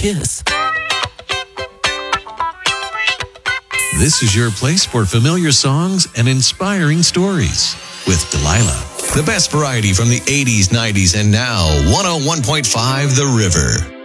kiss. This is your place for familiar songs and inspiring stories with Delilah. The best variety from the 80s, 90s, and now 101.5 The River.